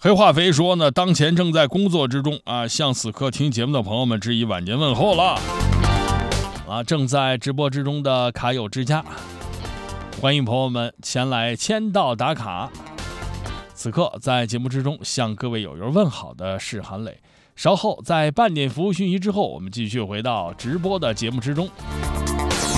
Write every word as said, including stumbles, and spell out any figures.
黑化肥说呢，当前正在工作之中啊，向此刻听节目的朋友们致以晚年问候了。啊，正在直播之中的卡友之家，欢迎朋友们前来签到打卡。此刻在节目之中向各位友友问好的是韩磊。稍后在半点服务讯息之后，我们继续回到直播的节目之中。